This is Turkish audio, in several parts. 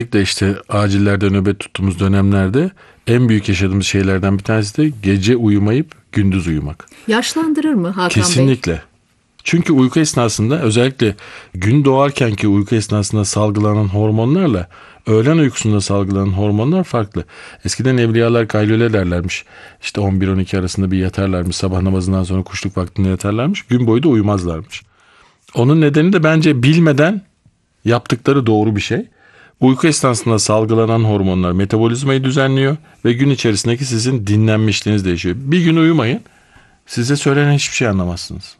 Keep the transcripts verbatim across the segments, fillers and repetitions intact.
Özellikle işte acillerde nöbet tuttuğumuz dönemlerde en büyük yaşadığımız şeylerden bir tanesi de gece uyumayıp gündüz uyumak. Yaşlandırır mı Hakan Bey? Kesinlikle. Çünkü uyku esnasında, özellikle gün doğarkenki uyku esnasında salgılanan hormonlarla öğlen uykusunda salgılanan hormonlar farklı. Eskiden evliyalar kaylule derlermiş. İşte on bir on iki arasında bir yatarlarmış. Sabah namazından sonra kuşluk vaktinde yatarlarmış. Gün boyu da uyumazlarmış. Onun nedeni de bence bilmeden yaptıkları doğru bir şey. Uyku esnasında salgılanan hormonlar metabolizmayı düzenliyor ve gün içerisindeki sizin dinlenmişliğiniz değişiyor. Bir gün uyumayın, size söylenen hiçbir şey anlamazsınız.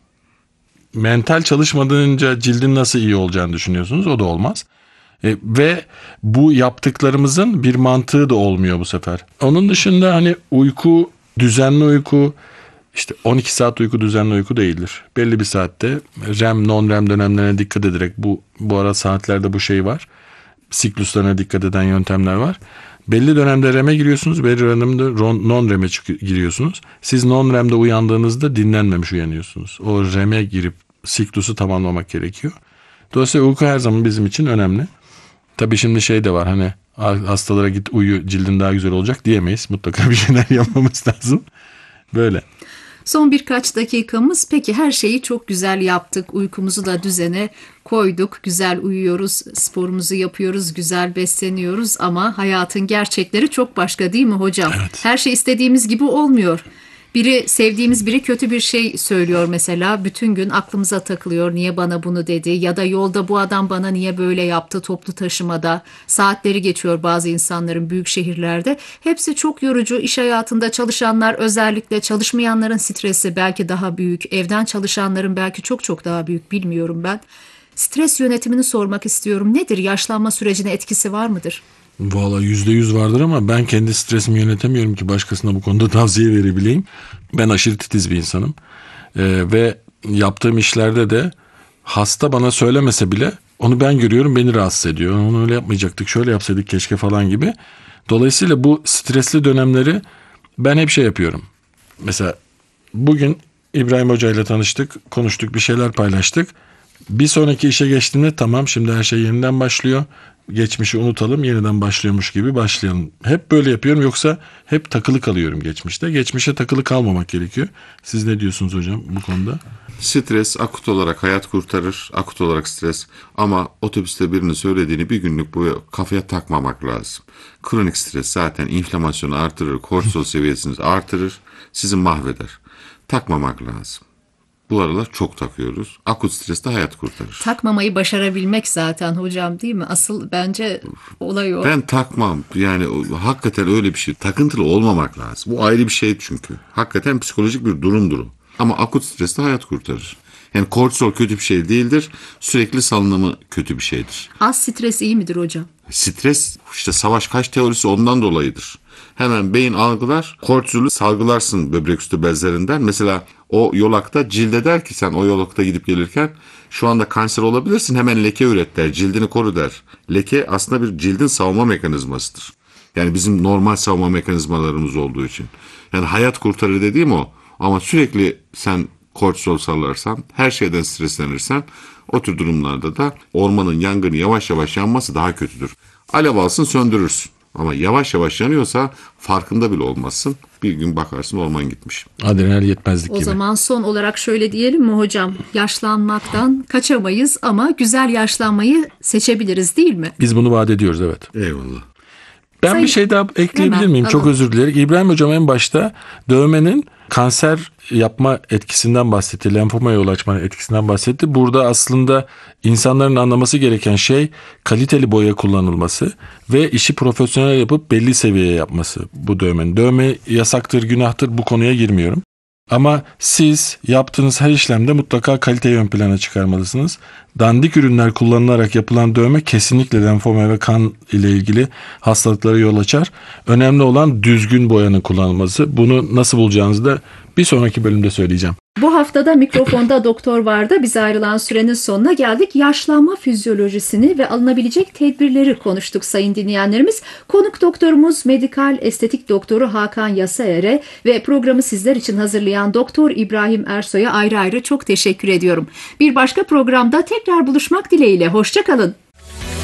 Mental çalışmadığınca cildin nasıl iyi olacağını düşünüyorsunuz, o da olmaz. E, ve bu yaptıklarımızın bir mantığı da olmuyor bu sefer. Onun dışında hani uyku, düzenli uyku, işte on iki saat uyku düzenli uyku değildir. Belli bir saatte R E M, non-R E M dönemlerine dikkat ederek, bu bu ara saatlerde bu şey var. Sikluslarına dikkat eden yöntemler var. Belli dönemde R E M'e giriyorsunuz, belli dönemde non-R E M'e giriyorsunuz. Siz non-R E M'de uyandığınızda dinlenmemiş uyanıyorsunuz. O R E M'e girip siklusu tamamlamak gerekiyor. Dolayısıyla uyku her zaman bizim için önemli. Tabii şimdi şey de var, hani hastalara git uyu cildin daha güzel olacak diyemeyiz. Mutlaka bir şeyler yapmamız lazım. Böyle. Son birkaç dakikamız. Peki her şeyi çok güzel yaptık. Uykumuzu da düzene koyduk. Güzel uyuyoruz, sporumuzu yapıyoruz, güzel besleniyoruz ama hayatın gerçekleri çok başka değil mi hocam? Evet. Her şey istediğimiz gibi olmuyor. Biri, sevdiğimiz biri kötü bir şey söylüyor mesela. Bütün gün aklımıza takılıyor. Niye bana bunu dedi? Ya da yolda bu adam bana niye böyle yaptı toplu taşımada? Saatleri geçiyor bazı insanların büyük şehirlerde. Hepsi çok yorucu. İş hayatında çalışanlar, özellikle çalışmayanların stresi belki daha büyük. Evden çalışanların belki çok çok daha büyük, bilmiyorum ben. Stres yönetimini sormak istiyorum. Nedir? Yaşlanma sürecine etkisi var mıdır? Valla yüzde yüz vardır ama ben kendi stresimi yönetemiyorum ki başkasına bu konuda tavsiye verebileyim. Ben aşırı titiz bir insanım. Ee, ve yaptığım işlerde de hasta bana söylemese bile onu ben görüyorum, beni rahatsız ediyor. Onu öyle yapmayacaktık, şöyle yapsaydık keşke falan gibi. Dolayısıyla bu stresli dönemleri ben hep şey yapıyorum. Mesela bugün İbrahim Hoca ile tanıştık, konuştuk, bir şeyler paylaştık. Bir sonraki işe geçtiğimde tamam, şimdi her şey yeniden başlıyor. Geçmişi unutalım, yeniden başlıyormuş gibi başlayalım. Hep böyle yapıyorum, yoksa hep takılı kalıyorum geçmişte. Geçmişe takılı kalmamak gerekiyor. Siz ne diyorsunuz hocam bu konuda? Stres akut olarak hayat kurtarır, akut olarak stres. Ama otobüste birinin söylediğini bir günlük bu kafaya takmamak lazım. Kronik stres zaten inflamasyonu artırır, kortizol seviyesini artırır, sizi mahveder. Takmamak lazım. Bu aralar çok takıyoruz. Akut streste hayat kurtarır. Takmamayı başarabilmek zaten hocam, değil mi? Asıl bence olay o. Ben takmam. Yani o- hakikaten öyle bir şey. Takıntılı olmamak lazım. Bu ayrı bir şey çünkü. Hakikaten psikolojik bir durumdur o. Ama akut streste hayat kurtarır. Yani kortizol kötü bir şey değildir. Sürekli salınımı kötü bir şeydir. Az stres iyi midir hocam? Stres, işte savaş kaç teorisi ondan dolayıdır. Hemen beyin algılar, kortizolü salgılarsın böbrek üstü bezlerinden. Mesela o yolakta cilde der ki, sen o yolakta gidip gelirken şu anda kanser olabilirsin, hemen leke üret der, cildini koru der. Leke aslında bir cildin savunma mekanizmasıdır. Yani bizim normal savunma mekanizmalarımız olduğu için. Yani hayat kurtarır dediğim o. Ama sürekli sen kortizol sallarsan, her şeyden streslenirsen, o tür durumlarda da ormanın yangını yavaş yavaş yanması daha kötüdür. Alev alsın söndürürsün. Ama yavaş yavaş yanıyorsa farkında bile olmazsın. Bir gün bakarsın orman gitmiş. Adrenal yetmezlik O gibi. zaman son olarak şöyle diyelim mi hocam? Yaşlanmaktan kaçamayız ama güzel yaşlanmayı seçebiliriz, değil mi? Biz bunu vaat ediyoruz, evet. Eyvallah. Ben Sayın- bir şey daha ekleyebilir Hemen, miyim? Çok alalım. özür dilerim. İbrahim Hocam en başta dövmenin kanser yapma etkisinden bahsetti. Lenfoma yol açma etkisinden bahsetti. Burada aslında insanların anlaması gereken şey kaliteli boya kullanılması ve işi profesyonel yapıp belli seviyeye yapması bu dövmenin. Dövme yasaktır, günahtır, bu konuya girmiyorum. Ama siz yaptığınız her işlemde mutlaka kaliteyi ön plana çıkarmalısınız. Dandik ürünler kullanılarak yapılan dövme kesinlikle lenfoma ve kan ile ilgili hastalıklara yol açar. Önemli olan düzgün boyanın kullanılması. Bunu nasıl bulacağınızı da bir sonraki bölümde söyleyeceğim. Bu haftada mikrofonda doktor vardı. Bize ayrılan sürenin sonuna geldik. Yaşlanma fizyolojisini ve alınabilecek tedbirleri konuştuk sayın dinleyenlerimiz. Konuk doktorumuz medikal estetik doktoru Hakan Yasaer'e ve programı sizler için hazırlayan Doktor İbrahim Ersoy'a ayrı ayrı çok teşekkür ediyorum. Bir başka programda tekrar buluşmak dileğiyle. Hoşça kalın.